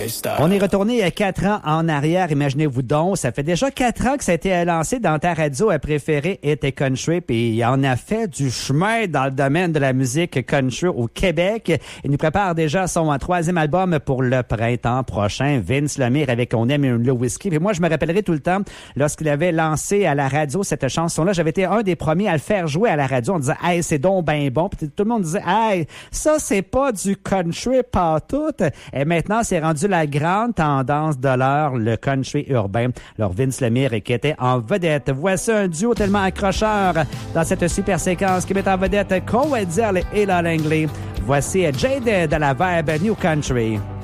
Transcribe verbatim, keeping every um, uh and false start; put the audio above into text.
On est retourné à quatre ans en arrière, imaginez-vous donc. Ça fait déjà quatre ans que ça a été lancé dans ta radio préférée était country, puis il en a fait du chemin dans le domaine de la musique country au Québec. Il nous prépare déjà son troisième album pour le printemps prochain, Vince Lemire avec On aime le whisky. Puis moi, je me rappellerai tout le temps, lorsqu'il avait lancé à la radio cette chanson-là, j'avais été un des premiers à le faire jouer à la radio. On disait « Hey, c'est donc ben bon ». Puis tout le monde disait « Hey, ça, c'est pas du country partout ». Et maintenant, c'est rendu la grande tendance de l'heure, le country urbain. Alors, Vince Lemire qui était en vedette. Voici un duo tellement accrocheur dans cette super séquence qui met en vedette Cole Weddell et Ella Langley. Voici Jade de la vibe New Country.